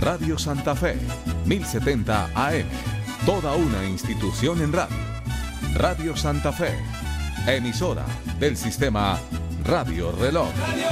Radio Santa Fe, 1070 AM. Toda una institución en radio. Radio Santa Fe, emisora del sistema Radio Reloj.